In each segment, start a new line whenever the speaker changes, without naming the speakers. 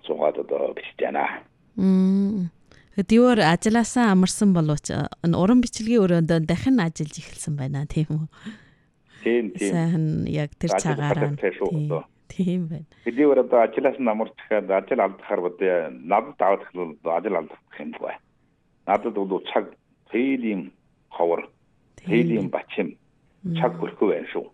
суугаад одоо бичиж байна.
Хэдийгээр ажилласаа амарсан боловч уран бичлэгийн өрөөндөө дахин ажиллаж эхэлсэн байна тийм үү?
Тийм.
Сайн яг тэр цагаараа. Тийм байна.
Хэдийгээр одоо ажиллаас нь амарч хаад ажил алдахаар бодё. Надад даваад хэлвэл ажил алдах юм байна. Надад бол цаг хэлийн ховор, хэлийн бачим цаг хүрхгүй байх шүү.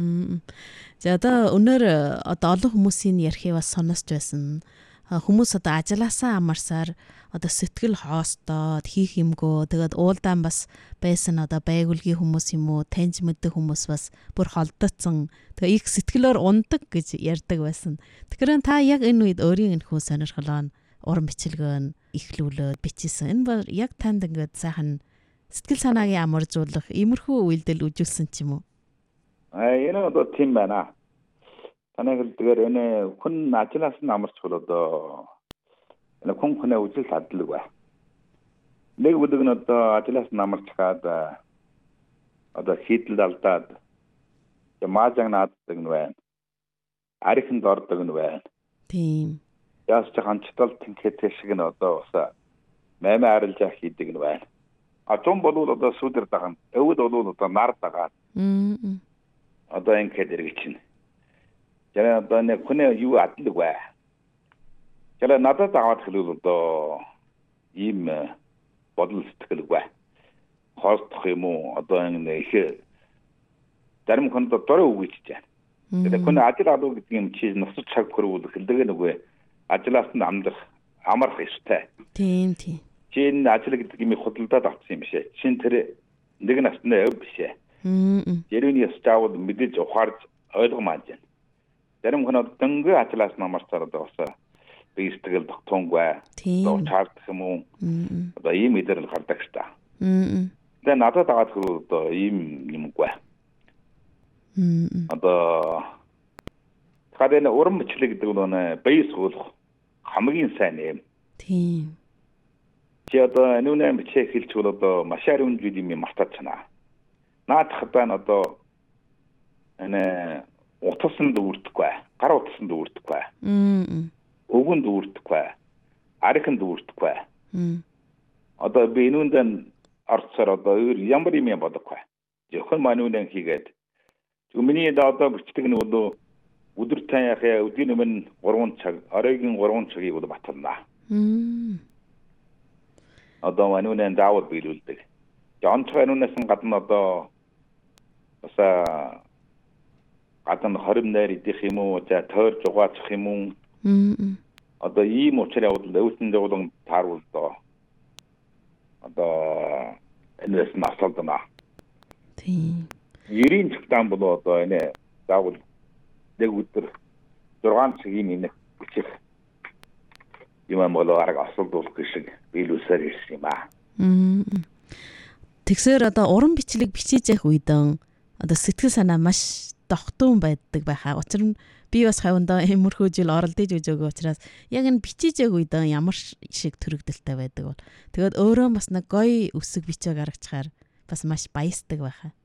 За одоо өнөр одоо олон хүмүүсийн ярихыг бас сонсч байсан. Хүмүүс одоо ажилласаа амарсаар одоо сэтгэл хоостоод хийх юмгөө тэгээд уулдаан бас байсан одоо байгуулгийн хүмүүс юм уу таньж мэддэг хүмүүс бас бүр холдоцсон тэгээ их сэтгэлээр ундаг гэж ярьдаг байсан. Тэгэхээр та яг энэ үед өөрийн энэхүү сонирхлоо уран бичлэгөө ихлүүлээд бичсэн. Энэ бол яг танд ингээд сайхан сэтгэл санаагийн амаржуулах иймэрхүү үйлдэл үзүүлсэн ч юм уу?
Энэ одоо тийм байна. Танай хэлдгээр энэ хүн ажиллаас нь амарч бол одоо энэ хүн үзэл садлаг бай. Нэг өдөг нь одоо ажиллаас нь амарч хаад одоо хийдэл алдаад маажаг нааддаг нь байна. Ариханд ордог нь байна.
Тийм.
Яас ч ханчтал тэнхээ шиг нь одоо бас маймаа арилжаа хийдэг нь байна. Том болвол одоо сүдэр дагана. Өвд болвол одоо нар дагаад. Одоо ингээд иргэж чинь. Яа одоо нэг хүн юу адлаг бай. Яа надад аваад хэлвэл одоо ийм бодол сэтгэл бай. Хоолдох юм уу одоо ингэ их зарим хүнд дөрөв үгүйж байна. Тэгээд хүн ажил алуу гэдэг юм чи нөхцөл цаг хөрвөл хэлдэг нүгэ ажлаас нь амарх ёстой.
Тийм.
Чи энэ ажил гэдэг юм худалдаад авсан юм бишээ. Чин тэр нэг насны өв бишээ. Jeruni стаавд мэдээж ухаарж ойлгомааж байна. Зарим хүн дөнгө ажиллаас намарцаар одоо би сэтгэл тогтоонгүй. Одоо чаардах юм уу? Одоо ийм мэдэрэл гардаг ш та. Тэгээ надад аваад хөрөө одоо ийм юмгүй. Одоо хадэн уран бичлэг гэдэг нь бие суулгах хамгийн сайн юм.
Тийм.
Чи одоо нүнэ бичээ хэлчихвэл одоо машаар үнжил юм мартаад чана. Наадах байна одоо энэ утасанд үрдэхгүй, гар утасанд үрдэхгүй. Өвгөнд үрдэхгүй, ариханд үрдэхгүй. Одоо би нүндэн орцоор одоо ямар юм бодохгүй. Зөвхөн манүнэн хийгээд. Миний одоо бичдэг нь бол өдөр таяхаа өдгийн өмнө 3 цаг, оройн 3 цагийг бол батална. Одоо манүнэн заавал биелүүлдэг. Онцгой нүнээс гадна одоо бас гадна хорим найр идэх юм уу, за тойр жугаачих юм уу. Одоо ийм учраас өвсөн жуулан тааруул доо. Одоо энэс насалдана.
Тийм.
90 цагтаан бол одоо энэ заавал нэг өдөр 6 цагийн энэ бичих юм болоо арга асуулдуулах шиг биелүүлсээр ирсэн юм аа.
Тэгсээр одоо уран бичлэг бичиж явах үедэн одоо сэтгэл санаа маш тогтун байдаг байхаа. Учир нь би бас хавьндаа эмөрхөө жил оролдож өгөөг учраас яг энэ бичиж явах үедэн ямар шиг төрөгдөлтэй байдаг бол. Тэгээд өөрөө бас нэг гоё үсэг бичиг гаргачаар бас маш баясдаг байхаа.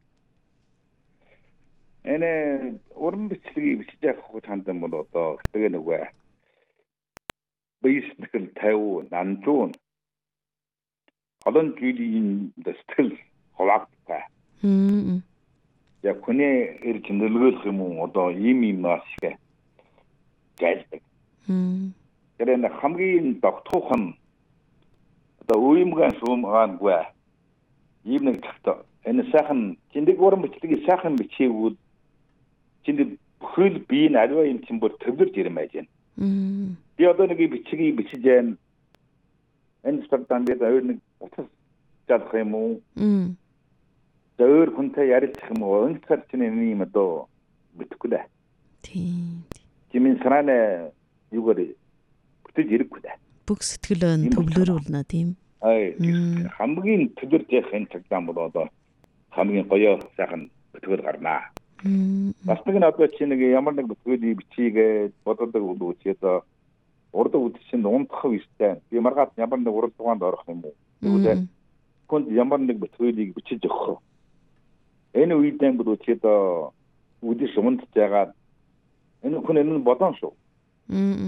Энэ уран бичлэгийг бичиж явах хандан бол одоо тэгээ нөгөө бийстгэл 50 нандуун олон жилийн сэтгэл хаваагддаг. Яг хүний ирж нөлөөлөх юм уу одоо ийм маш их гайлдаг. Тэр энэ хамгийн тогтхох нь одоо уймган сумгаангүй ийм нэг цагт энэ сайхан зиндэг уран бичлэгийг сайхан бичээгүй зиндэг бүхэл бие нь аливаа юм чинь бүр төвлөрж ирмэж байна. Би одоо нэг бичгийг бичиж байна. Энэ цагтаа би өөр нэг утас чадах юм уу? Өөр хүнтэй ярилцах юм уу? Энэ цаг чинь юм одоо битгэхгүй дээ.
Тийм.
Чимэн санаа юугаар бүтэж ирэхгүй дээ.
Бүх сэтгэлөө төвлөрүүлнэ тийм.
Хамгийн төвлөрж явах энэ цагтаа бол одоо хамгийн гоё сайхан бүтгэл гарнаа. Бас нэг нь одоо чи нэг ямар нэг бүтгэл бичигээ боддог үгүй чи одоо урд үдшинд унтах үстэй. Би маргаад ямар нэг урд тугаанд орох юм уу? Тэгвэл хүнд ямар нэг бүтгэлийг бичиж өгөх. Энэ үедээ бол чи одоо үдэш унтж байгаа. Энэ хүн энэ бодон шүү.